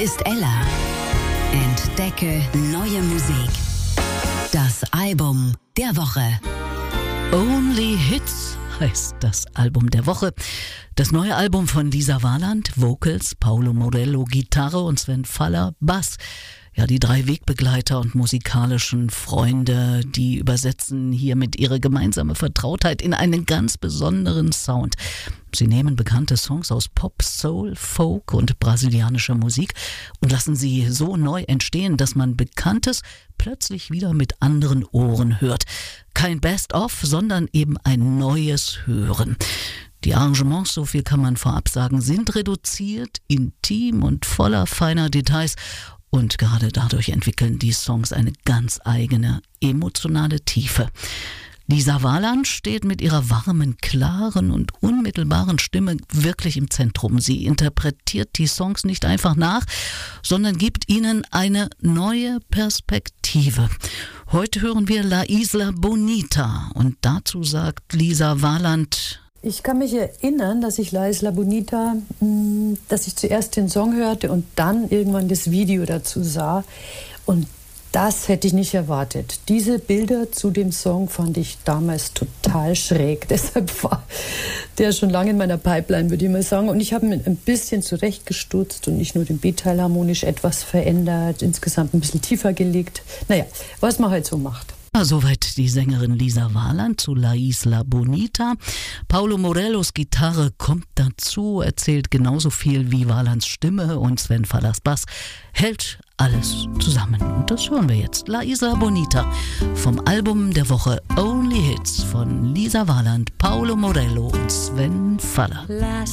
ist Ella. Entdecke neue Musik. Das Album der Woche. Only Hits heißt das Album der Woche. Das neue Album von Lisa Warland, Vocals, Paolo Morello, Gitarre und Sven Faller, Bass. Ja, die 3 Wegbegleiter und musikalischen Freunde, die übersetzen hiermit ihre gemeinsame Vertrautheit in einen ganz besonderen Sound. Sie nehmen bekannte Songs aus Pop, Soul, Folk und brasilianischer Musik und lassen sie so neu entstehen, dass man Bekanntes plötzlich wieder mit anderen Ohren hört. Kein Best-of, sondern eben ein neues Hören. Die Arrangements, so viel kann man vorab sagen, sind reduziert, intim und voller feiner Details. Und gerade dadurch entwickeln die Songs eine ganz eigene emotionale Tiefe. Lisa Warland steht mit ihrer warmen, klaren und unmittelbaren Stimme wirklich im Zentrum. Sie interpretiert die Songs nicht einfach nach, sondern gibt ihnen eine neue Perspektive. Heute hören wir La Isla Bonita und dazu sagt Lisa Warland: Ich kann mich erinnern, dass ich La Isla Bonita, dass ich zuerst den Song hörte und dann irgendwann das Video dazu sah. Und das hätte ich nicht erwartet. Diese Bilder zu dem Song fand ich damals total schräg. Deshalb war der schon lange in meiner Pipeline, würde ich mal sagen. Und ich habe ihn ein bisschen zurechtgestutzt und nicht nur den B-Teil harmonisch etwas verändert, insgesamt ein bisschen tiefer gelegt. Naja, was man halt so macht. Soweit die Sängerin Lisa Warland zu La Isla Bonita. Paolo Morellos Gitarre kommt dazu, erzählt genauso viel wie Warlands Stimme und Sven Fallers Bass, hält alles zusammen. Und das hören wir jetzt. La Isla Bonita vom Album der Woche Only Hits von Lisa Warland, Paolo Morello und Sven Faller. Las